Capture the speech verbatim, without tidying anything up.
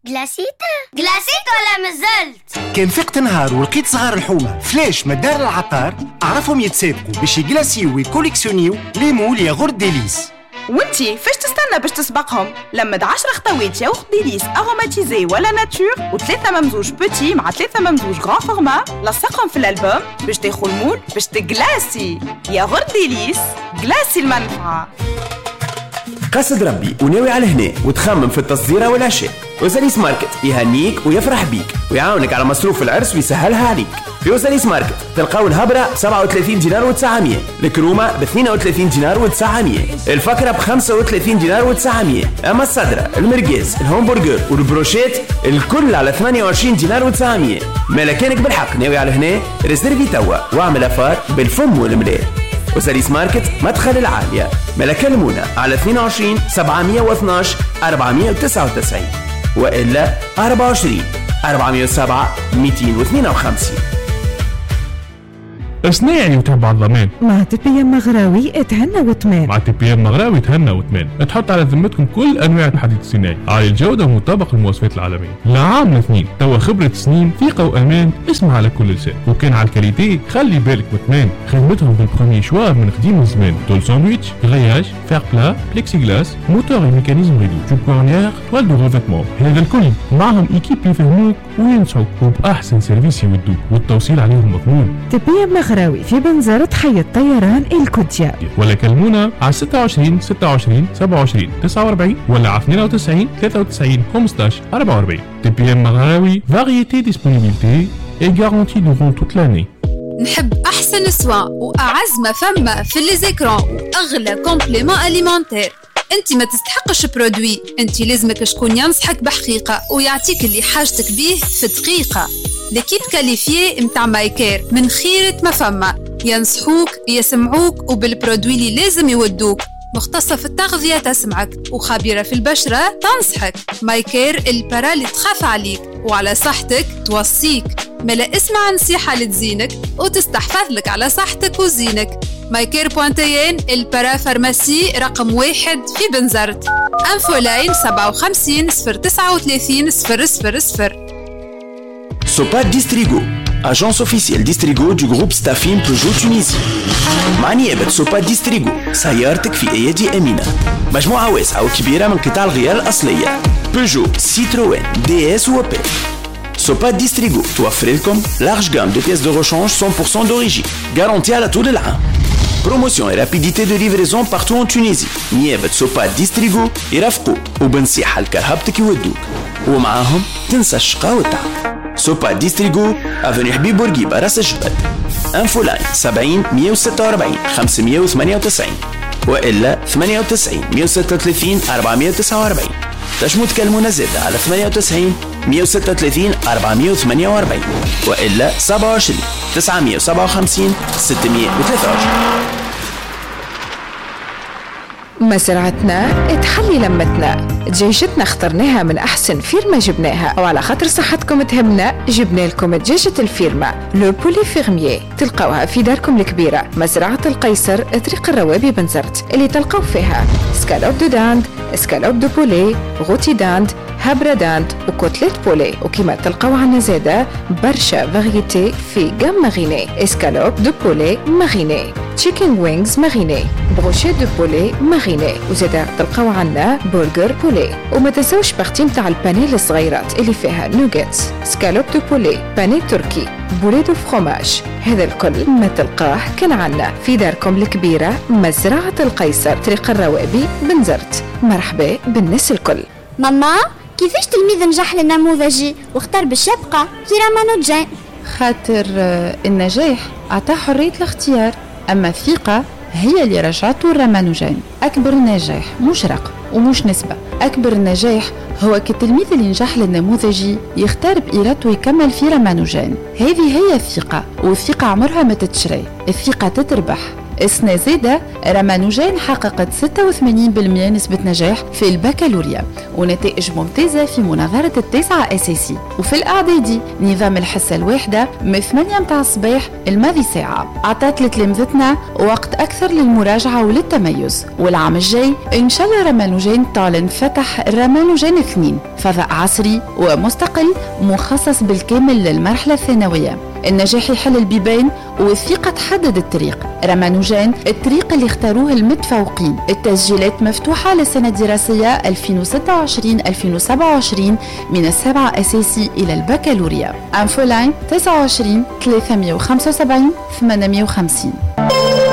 جلاسيتا جلاسيتا ولا مازلت؟ كان فقت نهار ولقيت صغار الحومة فلاش مدار العطار عرفهم يتسابقوا باش يجلاسيو ويكوليكسيونيو لي مول ياغورت ديليس. وانتي فاش تستنى باش تسبقهم؟ لمد عشرة خطوات ياغورت ديليس اروماتيزي ولا ناتور وثلاثة ممزوج بوتي مع ثلاثة ممزوج غران فورما، لصقهم في الالبوم باش تاخذ المول باش تجلاسي. ياغورت ديليس جلاسي المنفعة. قصد ربي وناوي على هنا وتخمم في التصديرة والعشاء، وزاليس ماركت يهنيك ويفرح بيك ويعاونك على مصروف العرس ويسهلها عليك. في وزاليس ماركت تلقاو الهبرة ب سبعة وثلاثين دينار وتسعمية، الكرومة ب اثنين وثلاثين دينار وتسعمية، الفكرة ب خمسة وثلاثين دينار وتسعمية، أما الصدرة المرقاز الهمبرجر والبروشيت الكل على ثمانية وعشرين دينار وتسعمية. مالا كانك بالحق ناوي على هنا ريزيرفي توا واعمل أفار بالفم والملاه. وساليس ماركت مدخل العالية. مالا كلمونا على اثنين وعشرين سبعمية واثناش أربعمية وتسعة وتسعين وإلا أربعة وعشرين أربعمية وسبعة مئتين واثنين وخمسين. اسنا يعني وتبع الضمان مع تبي مغراوي اتهنى وتمان. مع تبي مغراوي تهنى وتمان تحط على ذمتكم كل انواع الحديد الصناعي عالي الجوده ومطابق للمواصفات العالميه. لعام اثنين توا خبره سنين ثقه وامان. اسمع على كل لسان. وكان على الكاليتي خلي بالك وتمان. خدمتهم بالبروميي شوار من قديم الزمان. طول ساندويتش غرياج فير بلا بليكسي غلاس موتور ميكانيزم ريدو جوب كورنيير توال دو ريفيتمون. هذا الكل معهم ايكيب يفهموك وينصحوك وباحسن سيرفيس يودوك والتوصيل عليهم مضمون. تبي مغراوي في بنزرة حي الطيران الكوتيا. ولا كلمونا على ستة وعشرين ستة وعشرين سبعة وعشرين تسعة وأربعين ولا على اثنين وتسعين ثلاثة وتسعين خمسطاش أربعة وأربعين. تي بي ام مغراوي فاريتي ديسبونيبيليتي اي غارونتي دورون توت لاني. نحب احسن سوا واعز ما فما في لي زيكرون واغلى كومبليمون اليمونتير. انت ما تستحقش برودوي، انت لازمك شكون ينصحك بحقيقه ويعطيك اللي حاجتك بيه في دقيقه. ليكيب كاليفيي متاع مايكير من خيرة ما فما، ينصحوك يسمعوك وبالبرودوي اللي لازم يودوك. مختصة في التغذية تسمعك وخبيرة في البشرة تنصحك. مايكير البرا اللي تخاف عليك وعلى صحتك توصيك. ملا اسمع نصيحة لتزينك وتستحفظ لك على صحتك وزينك. مايكير بوانتيين البرا فارماسي رقم واحد في بنزرت. انفو لاين سبعة وخمسين صفر تسعة وثلاثين صفر صفر صفر. Sopa Distrigo, agence officielle Distrigo du groupe Staffim Peugeot Tunisie. مع نيابة سوبا ديستريغو سيارتك في أيدي أمينة. مجموعة واسعة وكبيرة من قطع الغيار الأصلية بيجو، سيتروين، دي اس و اوبيل. سوبا ديستريغو توفر لكم لارج جام دو بيس دو ريشانج مية بالمية d'origine garantie على طول العام. بروموسيون et rapidité de livraison partout en Tunisie. نيابة سوبا ديستريغو يرافقوك وبنصيحة لكرهبتك يودوك ومعاهم تنسى الشقا والتعب. سوبا ديستريغو افني حبيب بورقيبة راس الجبل. انفو لاين سبعين مية وستة وأربعين خمسمية وثمانية وتسعين والا ثمانية وتسعين مية وستة وثلاثين أربعمية وتسعة وأربعين. تنجموا تكلمونا زادة على ثمانية وتسعين مية وستة وثلاثين أربعمية وثمانية وأربعين والا سبعة وعشرين تسعمية وسبعة وخمسين ستمية وثلاثة وعشرين. مزرعتنا تحلي لمتنا، دجاجتنا اخترناها من احسن فيرما جبناها، وعلى خاطر صحتكم تهمنا جبنا لكم دجاجة الفيرما لو بولي فيرميي. تلقاوها في داركم الكبيرة مزرعة القيصر طريق الروابي بنزرت، اللي تلقاو فيها سكالوب دو داند، سكالوب دو بولي، غوتي داند، هابرا داند وكوتليت بولي. وكما تلقاو عنا زادة برشا فاريتي في جام ماريني، اسكالوب دو بولي ماريني، تشيكن وينجز ماريني، بروشيت دو بولي ماريني، وزادا تلقاو عنا برجر بولي. وما تنساوش بارتي متاع البانيه الصغيرات اللي فيها نوغيتس، سكالوب دو بولي، بانيه تركي، بولي دو فروماج. هذا الكل ما تلقاه كان عنا في داركم الكبيرة مزرعة القيصر طريق الروابي بنزرت. مرحبا بالناس الكل. ماما كيفاش تلميذ نجح للنموذجي واختار بالشبقة في رامانوجان؟ خاطر النجاح أعطاه حرية الاختيار، أما الثقة هي اللي رجعته الرامانوجان. أكبر نجاح مش رقم ومش نسبة، أكبر نجاح هو كالتلميذ اللي نجح للنموذجي يختار بإرادته ويكمل في رامانوجان. هذه هي الثقة، والثقة عمرها ما تتشري، الثقة تتربح، السنة زادة رامانوجان حققت ستة وثمانين بالمئة نسبة نجاح في البكالوريا ونتائج ممتازة في مناظرة التاسعة أساسي. وفي الإعدادي نظام الحصة الواحدة من ثمانية متاع الصباح الماضي ساعة عطات لتلامذتنا وقت أكثر للمراجعة وللتميز. والعام الجاي إن شاء الله رامانوجان تعلن فتح رامانوجان اثنين، فضاء عصري ومستقل مخصص بالكامل للمرحلة الثانوية. النجاح يحل البيبان والثقة تحدد الطريق. رامانوجان الطريق اللي اختاروه المتفوقين. التسجيلات مفتوحة للسنة الدراسية ألفين وستة وعشرين ألفين وسبعة وعشرين من السابعة أساسي إلى البكالوريا. أنفولاين تسعة وعشرين ثلاثمئة وخمسة وسبعين ثمانمئة وخمسين.